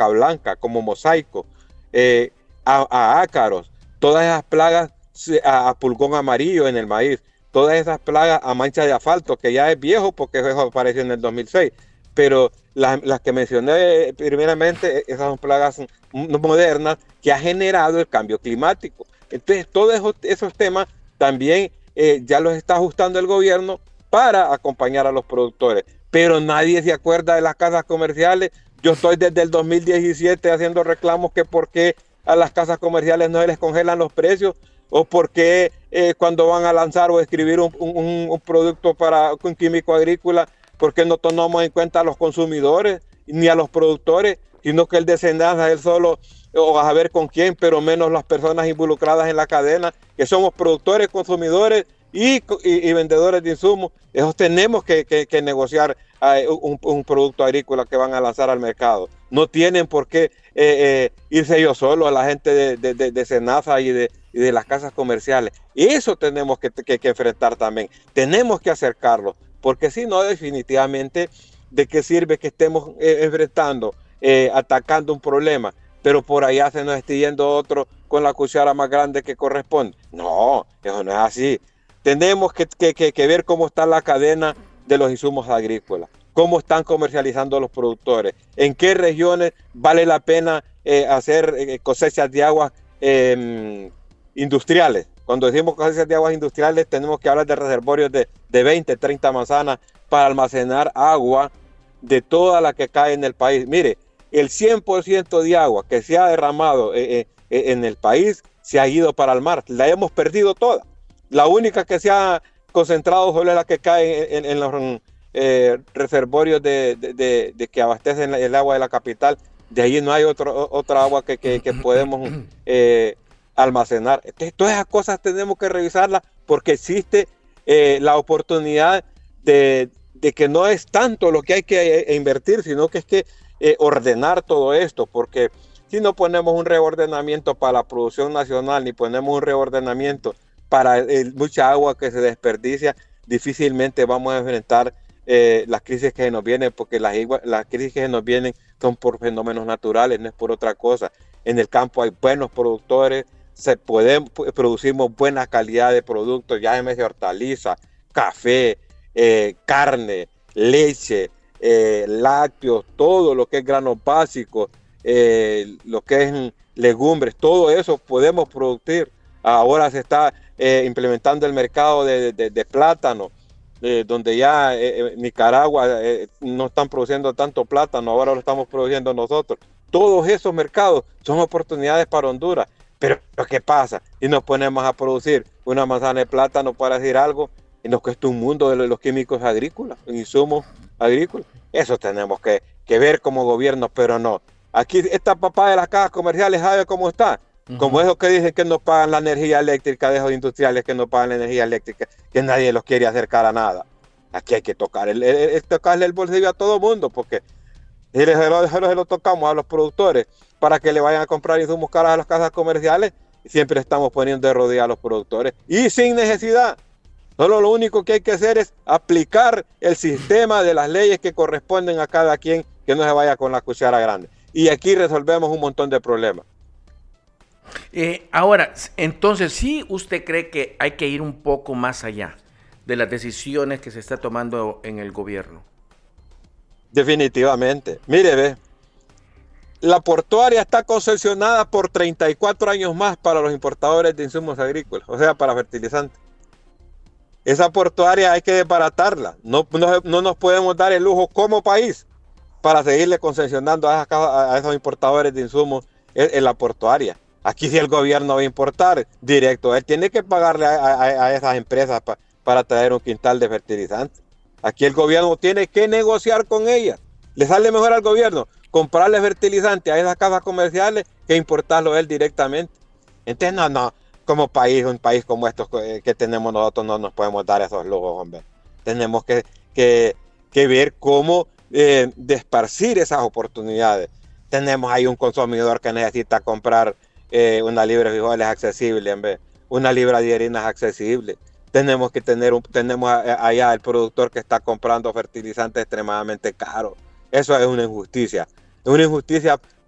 vaca blanca, como mosaico, a ácaros, todas esas plagas a pulgón amarillo en el maíz, todas esas plagas a mancha de asfalto, que ya es viejo porque eso apareció en el 2006, pero las que mencioné primeramente, esas son plagas modernas que ha generado el cambio climático. Entonces, todos esos temas también ya los está ajustando el gobierno para acompañar a los productores, pero nadie se acuerda de las casas comerciales. Yo estoy desde el 2017 haciendo reclamos que por qué a las casas comerciales no les congelan los precios, o por qué cuando van a lanzar o escribir un producto para un químico agrícola, por qué no tomamos en cuenta a los consumidores ni a los productores, sino que el desenlace él solo, o a ver con quién, pero menos las personas involucradas en la cadena, que somos productores, consumidores y vendedores de insumos. Esos tenemos que negociar un producto agrícola que van a lanzar al mercado. No tienen por qué irse ellos solos, a la gente de Senasa y de las casas comerciales. Eso tenemos que enfrentar también. Tenemos que acercarlo, porque si no, definitivamente, ¿de qué sirve que estemos enfrentando, atacando un problema, pero por allá se nos esté yendo otro con la cuchara más grande que corresponde? No, eso no es así. Tenemos que ver cómo está la cadena de los insumos agrícolas, cómo están comercializando los productores, en qué regiones vale la pena hacer cosechas de aguas industriales. Cuando decimos cosechas de aguas industriales, tenemos que hablar de reservorios de 20, 30 manzanas para almacenar agua de toda la que cae en el país. Mire, el 100% de agua que se ha derramado en el país se ha ido para el mar. La hemos perdido toda. La única que se ha concentrado solo es la que cae en los reservorios que abastecen el agua de la capital. De ahí no hay otra agua que podemos almacenar. Entonces, todas esas cosas tenemos que revisarlas, porque existe la oportunidad de que no es tanto lo que hay que invertir, sino que es que ordenar todo esto, porque si no ponemos un reordenamiento para la producción nacional, ni ponemos un reordenamiento para mucha agua que se desperdicia, difícilmente vamos a enfrentar las crisis que nos vienen, porque las crisis que nos vienen son por fenómenos naturales, no es por otra cosa. En el campo hay buenos productores, producimos buena calidad de productos, ya de hortalizas, café, carne, leche, lácteos, todo lo que es granos básicos, lo que es legumbres, todo eso podemos producir. Ahora se está implementando el mercado de plátano, donde ya Nicaragua no están produciendo tanto plátano, ahora lo estamos produciendo nosotros. Todos esos mercados son oportunidades para Honduras. Pero ¿qué pasa? Y nos ponemos a producir una manzana de plátano, para decir algo, y nos cuesta un mundo de los químicos agrícolas, insumos agrícolas. Eso tenemos que ver como gobierno, pero no. Aquí esta papá de las cajas comerciales, ¿sabe cómo está? Como esos que dicen que no pagan la energía eléctrica, de esos industriales que no pagan la energía eléctrica, que nadie los quiere acercar a nada. Aquí hay que tocarle el bolsillo a todo mundo, porque si se lo tocamos a los productores para que le vayan a comprar insumos caros a las casas comerciales, siempre estamos poniendo de rodillas a los productores. Y sin necesidad. Solo lo único que hay que hacer es aplicar el sistema de las leyes que corresponden a cada quien, que no se vaya con la cuchara grande. Y aquí resolvemos un montón de problemas. Ahora, entonces, ¿sí usted cree que hay que ir un poco más allá de las decisiones que se está tomando en el gobierno? Definitivamente. Mire, ve, la portuaria está concesionada por 34 años más para los importadores de insumos agrícolas, o sea, para fertilizantes. Esa portuaria hay que desbaratarla. No nos podemos dar el lujo como país para seguirle concesionando a esos importadores de insumos en la portuaria. Aquí si el gobierno va a importar directo, él tiene que pagarle a esas empresas para traer un quintal de fertilizantes. Aquí el gobierno tiene que negociar con ellas. Le sale mejor al gobierno comprarle fertilizantes a esas casas comerciales que importarlo él directamente. Entonces, no, como país, un país como estos que tenemos nosotros, no nos podemos dar esos lujos, hombre. Tenemos que ver cómo desparcir esas oportunidades. Tenemos ahí un consumidor que necesita comprar una libra de frijoles accesible, una libra de harinas accesible. Tenemos allá el productor que está comprando fertilizantes extremadamente caros. Eso es una injusticia. Es una injusticia